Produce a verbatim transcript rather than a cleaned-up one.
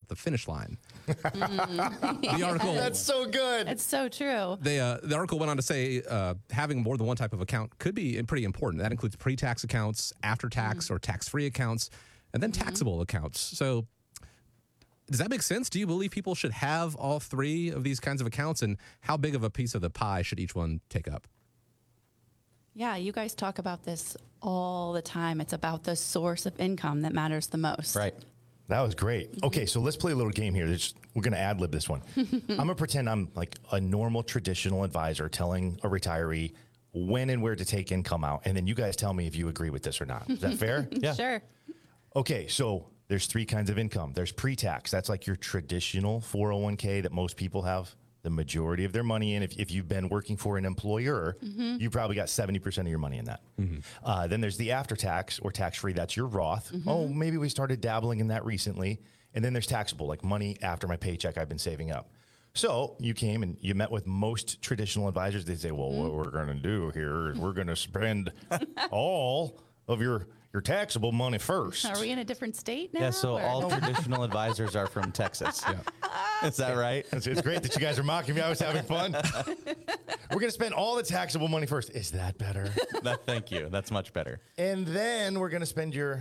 the finish line. The article That's so good. It's so true. they, uh, the article went on to say uh, having more than one type of account could be pretty important. That includes pre-tax accounts, after-tax mm-hmm. or tax-free accounts, and then taxable mm-hmm. accounts. So does that make sense? Do you believe people should have all three of these kinds of accounts, and how big of a piece of the pie should each one take up? Yeah, you guys talk about this all the time. It's about the source of income that matters the most. Right. That was great. Okay, so let's play a little game here. There's, we're going to ad-lib this one. I'm going to pretend I'm like a normal traditional advisor telling a retiree when and where to take income out, and then you guys tell me if you agree with this or not. Is that fair? Yeah. Sure. Okay, so there's three kinds of income. There's pre-tax. That's like your traditional four oh one k that most people have the majority of their money in. If, if you've been working for an employer, mm-hmm. you probably got seventy percent of your money in that. Mm-hmm. Uh, then there's the after-tax or tax-free. That's your Roth. Mm-hmm. Oh, maybe we started dabbling in that recently. And then there's taxable, like money after my paycheck I've been saving up. So you came and you met with most traditional advisors. They say, well, mm-hmm. what we're going to do here is we're going to spend all of your your taxable money first. Are we in a different state now? Yeah, so or? all traditional advisors are from Texas. Yeah. Is that right? It's, it's great that you guys are mocking me. I was having fun. We're going to spend all the taxable money first. Is that better? That, thank you. That's much better. And then we're going to spend your